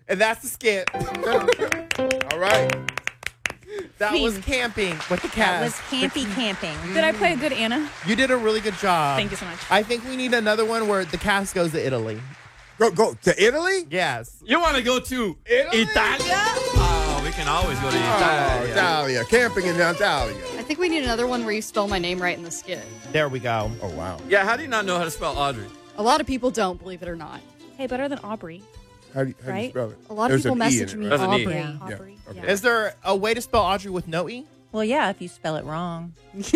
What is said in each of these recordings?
And that's the skit. All right. That was camping with the That was cast. camping. Did I play a good Anna? You did a really good job. Thank you so much. I think we need another one where the cast goes to Italy. Go to Italy? Yes. You want to go to Italy? Italia? Oh, we can always go to Italia. Oh, Italia. Camping in Italia. I think we need another one where you spell my name right in the skit. There we go. Oh, wow. Yeah, how do you not know how to spell Audrey? A lot of people don't, believe it or not. Hey, better than Aubrey. How do you Right? spell it? A lot of There's people an E in message it, me right? There's an E. Aubrey. Yeah. Aubrey. Okay. Yeah. Is there a way to spell Audrey with no E? Well, yeah, if you spell it wrong.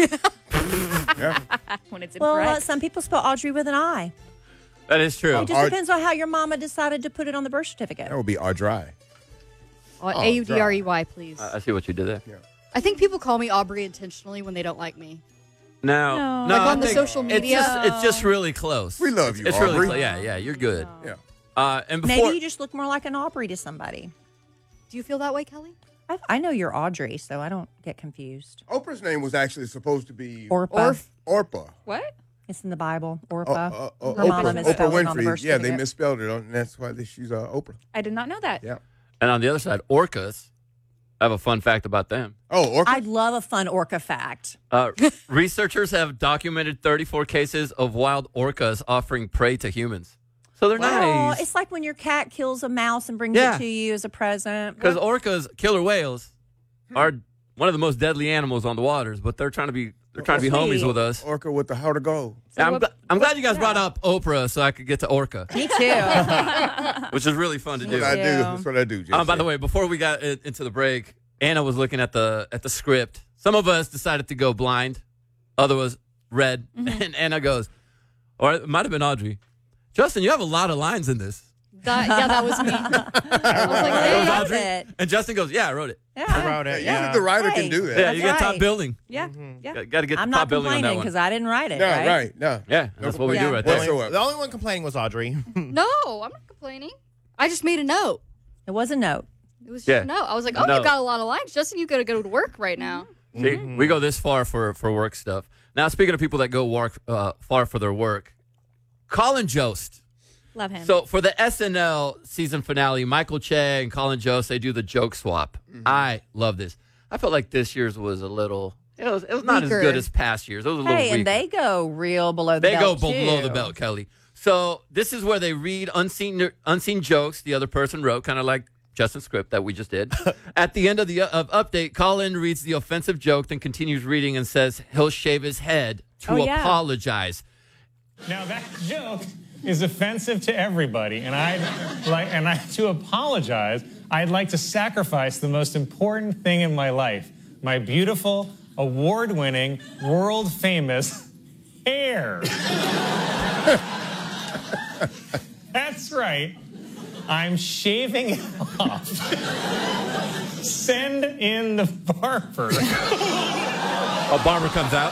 Yeah. When it's in Well, Brett. some people spell Audrey with an I. That is true. It just depends on how your mama decided to put it on the birth certificate. That would be Audrey. Audrey, please. I see what you did there. I think people call me Aubrey intentionally when they don't like me. No. No. Like I on the think social media. It's just really close. We love you, It's Aubrey. really close. Yeah, you're good. Yeah. And before Maybe you just look more like an Aubrey to somebody. Do you feel that way, Kelly? I know you're Audrey, so I don't get confused. Oprah's name was actually supposed to be Orpah. Orpah. What? It's in the Bible. Orpah. Her Oprah, mama misspelled it on the Winfrey. birth Yeah, they certificate. misspelled it, and that's why she's Oprah. I did not know that. Yeah. and on the other side, orcas. I have a fun fact about them. Oh, Orca. I'd love a fun orca fact. Researchers have documented 34 cases of wild orcas offering prey to humans. So they're Oh, nice. it's like when your cat kills a mouse and brings Yeah. it to you as a present. Because orcas, killer whales, are one of the most deadly animals on the waters, but they're trying to be homies with us. Orca with the how to go. I'm glad you guys brought up Oprah so I could get to orca, Me too. which is really fun to do. That's what I do. That's what I do. By the way, before we got into the break, Anna was looking at the script. Some of us decided to go blind, others read, and Anna goes, or it might have been Audrey. Justin, you have a lot of lines in this. That was me. I was like, I hey. love Audrey? it. And Justin goes, yeah, I wrote it. Yeah. I wrote it. Usually Yeah. the writer Hey. can do that. Yeah, That's you get top right. billing. Yeah. Yeah. Got to get I'm top not billing on that complaining one. because I didn't write it, No, right? right. No. Yeah, that's what we Yeah. do right The there. only, Whatsoever. the only one complaining was Audrey. No, I'm not complaining. I just made a note. It was a note. It was just Yeah. a note. I was like, oh, No. you got a lot of lines. Justin, you got to go to work right now. See, we go this far for work stuff. Now, speaking of people that go far for their work, Colin Jost. Love him. So for the SNL season finale, Michael Che and Colin Jost, they do the joke swap. I love this. I felt like this year's was a little, it was not Weaker. as good as past years. It was a little Hey, weaker. and they go real below the They go belt, below too. the belt, Kelly. So this is where they read unseen jokes the other person wrote, kind of like Justin's script that we just did. At the end of the update, Colin reads the offensive joke, then continues reading and says he'll shave his head to Oh, yeah. apologize. Now that joke is offensive to everybody, and to apologize, I'd like to sacrifice the most important thing in my life, my beautiful, award-winning, world-famous hair. That's right. I'm shaving it off. Send in the barber. A barber comes out.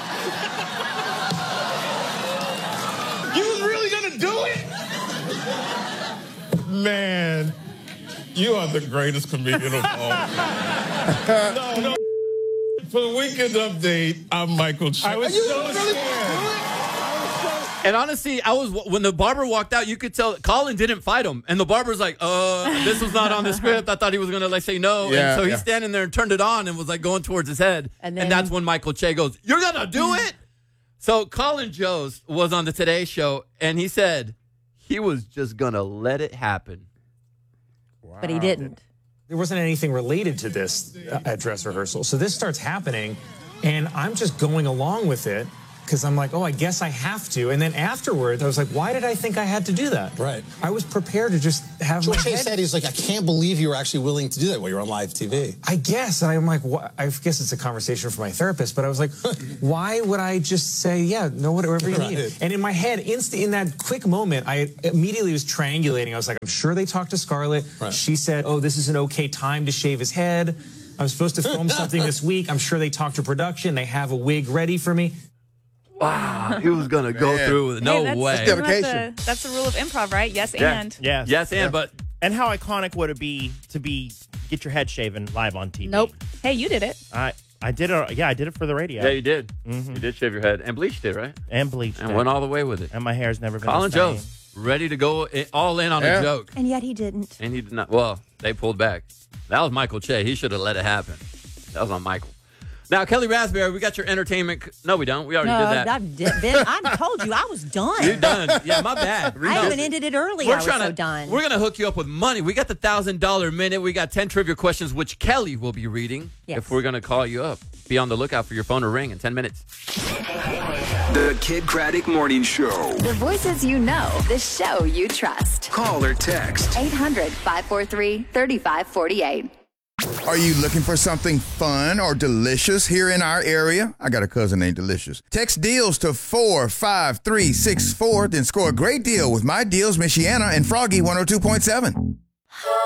You was really gonna do it? Man, you are the greatest comedian of all. No. For the weekend update, I'm Michael Che. I was so scared. And honestly, when the barber walked out, you could tell Colin didn't fight him. And the barber's like, this was not on the script. I thought he was going to say no. Yeah, and so yeah. he's standing there and turned it on and was going towards his head. And And, then- that's when Michael Che goes, you're going to do it? So Colin Jost was on the Today Show, and he said he was just going to let it happen. But he didn't. There wasn't anything related to this at dress rehearsal. So this starts happening, and I'm just going along with it because I'm like, oh, I guess I have to. And then afterwards, I was like, why did I think I had to do that? Right. I was prepared to just have What my Che head. said, he's like, I can't believe you were actually willing to do that while you're on live TV. I guess. And I'm like, what? I guess it's a conversation for my therapist, but I was like, why would I just say, yeah, no, whatever you need? Right. And in my head, in that quick moment, I immediately was triangulating. I was like, I'm sure they talked to Scarlett. Right. She said, oh, this is an okay time to shave his head. I'm supposed to film something this week. I'm sure they talked to production. They have a wig ready for me. Wow. He was going to go Man. through with it. No Hey, way. That's dedication. That's the rule of improv, right? Yes, Yeah. and. Yes. Yes, and but And how iconic would it be to get your head shaven live on TV? Nope. Hey, you did it. I did it. Yeah, I did it for the radio. yeah, you did. You did shave your head and bleached it, right? And bleached And it. went all the way with it. And my hair's never been Colin the same. Jost, ready to go all in on a joke. And yet he didn't. And he did not. Well, they pulled back. That was Michael Che. He should have let it happen. That was on Michael. Now, Kelly Raspberry, we got your entertainment. No, we don't. We already did that. I told you I was done. You're done. Yeah, my bad. I even ended it early. I was so done. We're going to hook you up with money. We got the $1,000 minute. We got 10 trivia questions, which Kelly will be reading if we're going to call you up. Be on the lookout for your phone to ring in 10 minutes. The Kid Craddock Morning Show. The voices you know, the show you trust. Call or text 800-543-3548. Are you looking for something fun or delicious here in our area? I got a cousin named Delicious. Text deals to 45364, then score a great deal with My Deals, Michiana, and Froggy 102.7.